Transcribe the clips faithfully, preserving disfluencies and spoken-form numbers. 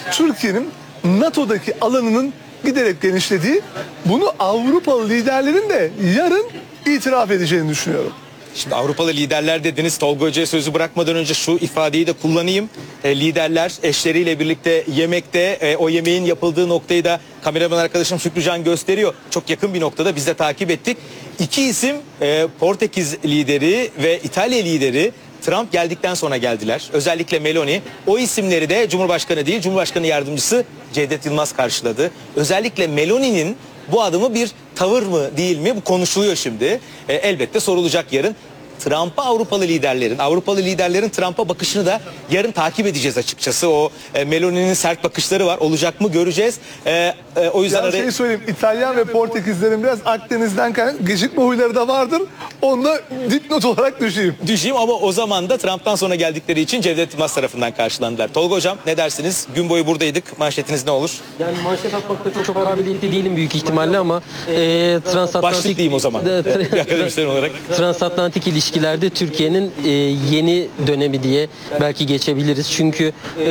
Türkiye'nin NATO'daki alanının giderek genişlediği, bunu Avrupalı liderlerin de yarın itiraf edeceğini düşünüyorum. Şimdi Avrupalı liderler dediniz. Tolga Hoca'ya sözü bırakmadan önce şu ifadeyi de kullanayım. E, liderler eşleriyle birlikte yemekte, e, o yemeğin yapıldığı noktayı da kameraman arkadaşım Şükrücan gösteriyor. Çok yakın bir noktada biz de takip ettik. İki isim e, Portekiz lideri ve İtalya lideri Trump geldikten sonra geldiler. Özellikle Meloni. O isimleri de Cumhurbaşkanı değil, Cumhurbaşkanı Yardımcısı Cevdet Yılmaz karşıladı. Özellikle Meloni'nin bu adımı bir tavır mı değil mi? Bu konuşuluyor şimdi. E, elbette sorulacak yarın. Trump'a Avrupalı liderlerin, Avrupalı liderlerin Trump'a bakışını da yarın takip edeceğiz açıkçası. O e, Meloni'nin sert bakışları var. Olacak mı göreceğiz. E, e, o yüzden ya şey söyleyeyim, İtalyan ve Portekizlerin biraz Akdeniz'den kaynaklı gecikme huyları da vardır. Onu da dipnot olarak düşeyim. Düşeyim ama o zaman da Trump'tan sonra geldikleri için Cevdet Yılmaz tarafından karşılandılar. Tolga Hocam ne dersiniz? Gün boyu buradaydık. Manşetiniz ne olur? Yani manşet atmakta çok çok kabiliyetli değilim büyük ihtimalle ama e, transatlantik... Başlık diyeyim o zaman. Bir akademisyen olarak. Transatlantik ilişkilerde Türkiye'nin e, yeni dönemi diye belki geçebiliriz. Çünkü e,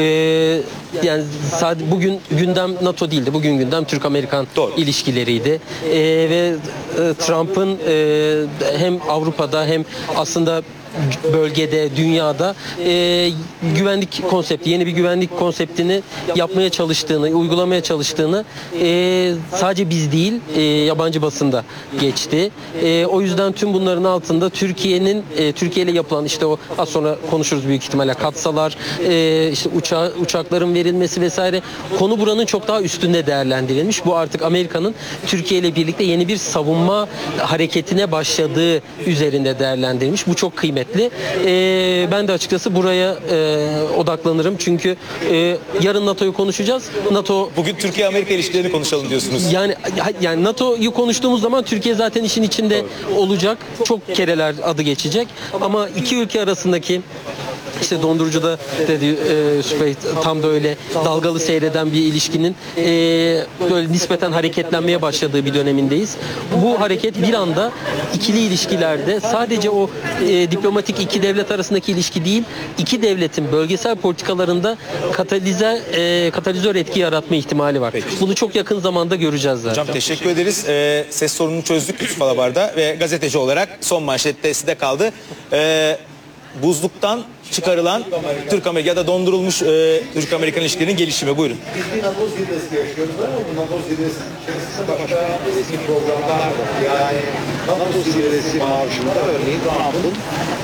yani sadece bugün gündem NATO değildi. Bugün gündem Türk-Amerikan ilişkileriydi. E, ve e, Trump'ın e, hem Avrupa'da hem aslında bölgede, dünyada e, güvenlik konsepti, yeni bir güvenlik konseptini yapmaya çalıştığını, uygulamaya çalıştığını e, sadece biz değil, e, yabancı basında geçti. E, o yüzden tüm bunların altında Türkiye'nin, e, Türkiye ile yapılan işte o az sonra konuşuruz büyük ihtimalle katsalar, e, işte uça, uçakların verilmesi vesaire konu buranın çok daha üstünde değerlendirilmiş. Bu artık Amerika'nın Türkiye ile birlikte yeni bir savunma hareketine başladığı üzerinde değerlendirilmiş. Bu çok kıymetli. Ee, ben de açıkçası buraya e, odaklanırım çünkü e, yarın NATO'yu konuşacağız. NATO bugün Türkiye-Amerika ilişkilerini konuşalım diyorsunuz. Yani yani NATO'yu konuştuğumuz zaman Türkiye zaten işin içinde olacak. Çok kereler adı geçecek. Ama iki ülke arasındaki İşte dondurucuda dedi e, Sübey tam da öyle dalgalı seyreden bir ilişkinin e, böyle nispeten hareketlenmeye başladığı bir dönemindeyiz. Bu hareket bir anda ikili ilişkilerde sadece o e, diplomatik iki devlet arasındaki ilişki değil, iki devletin bölgesel politikalarında katalize e, katalizör etki yaratma ihtimali var. Peki. Bunu çok yakın zamanda göreceğiz zaten. Hocam teşekkür ederiz. E, ses sorununu çözdük Yusuf Alabar'da ve gazeteci olarak son manşette sizde kaldı. E, buzluktan çıkarılan Türk-Amerika ya da dondurulmuş e, Türk-Amerikan ilişkilerinin gelişimi. Buyurun. Biz bir NATO zirvesi yaşıyoruz ama bu NATO zirvesinin içerisinde başka eski programlar var. Yani NATO zirvesi marşında örneğin Trump'ın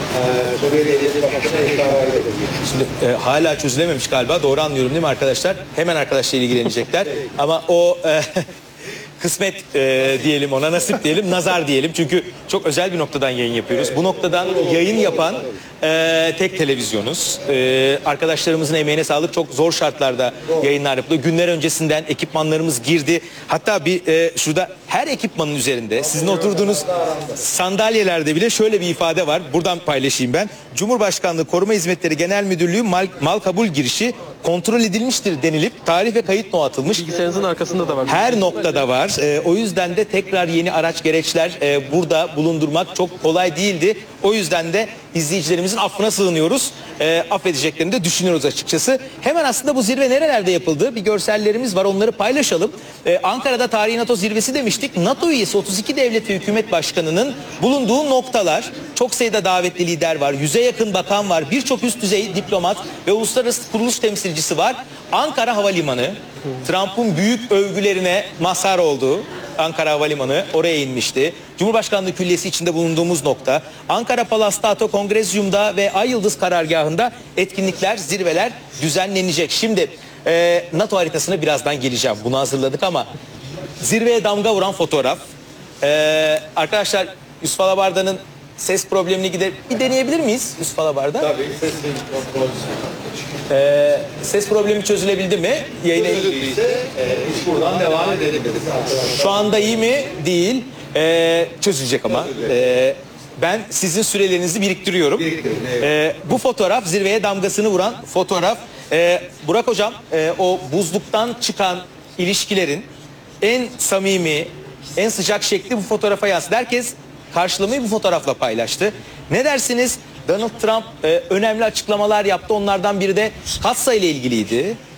Suriyeli başkanı eşyalarıyla geçiyor. Şimdi e, hala çözülememiş galiba. Doğru anlıyorum değil mi arkadaşlar? Hemen arkadaşlarla ilgilenecekler. Ama o... E, kısmet e, diyelim ona, nasip diyelim, nazar diyelim. Çünkü çok özel bir noktadan yayın yapıyoruz. Bu noktadan yayın yapan e, tek televizyonuz. E, arkadaşlarımızın emeğine sağlık. Çok zor şartlarda yayınlar yapılıyor. Günler öncesinden ekipmanlarımız girdi. Hatta bir e, şurada her ekipmanın üzerinde sizin oturduğunuz sandalyelerde bile şöyle bir ifade var. Buradan paylaşayım ben. Cumhurbaşkanlığı Koruma Hizmetleri Genel Müdürlüğü mal, mal kabul girişi kontrol edilmiştir denilip tarih ve kayıt notu atılmış. Bilgisayarınızın arkasında da var. Her noktada var. E, o yüzden de tekrar yeni araç gereçler e, burada bulundurmak çok kolay değildi. O yüzden de izleyicilerimizin affına sığınıyoruz. E, affedeceklerini de düşünüyoruz açıkçası. Hemen aslında bu zirve nerelerde yapıldı? Bir görsellerimiz var, onları paylaşalım. E, Ankara'da tarihi NATO zirvesi demiştik. NATO üyesi otuz iki devlet ve hükümet başkanının bulunduğu noktalar. Çok sayıda davetli lider var. Yüze yakın bakan var. Birçok üst düzey diplomat ve uluslararası kuruluş temsilcisi var. Ankara Havalimanı, Trump'ın büyük övgülerine mazhar olduğu Ankara Havalimanı, oraya inmişti. Cumhurbaşkanlığı Külliyesi içinde bulunduğumuz nokta. Ankara Palas'ta, Ato Kongrezyum'da ve Ay Yıldız karargahında etkinlikler, zirveler düzenlenecek. Şimdi e, NATO haritasına birazdan geleceğim. Bunu hazırladık ama zirveye damga vuran fotoğraf. E, arkadaşlar Yusuf Alabar'danın ses problemini gider bir deneyebilir miyiz Yusuf Alabar'da? Tabii ses kontrolü. Ee, ses problemi çözülebildi mi? Yayına... Çözüldüyse e, iş buradan devam edebiliriz. Şu anda iyi mi? Değil. Ee, çözülecek ama. Ee, ben sizin sürelerinizi biriktiriyorum. Ee, bu fotoğraf zirveye damgasını vuran fotoğraf. Ee, Burak Hocam e, o buzluktan çıkan ilişkilerin en samimi, en sıcak şekli bu fotoğrafa yansıdı. Herkes karşılamayı bu fotoğrafla paylaştı. Ne dersiniz? Donald Trump e, önemli açıklamalar yaptı. Onlardan biri de Katsa ile ilgiliydi.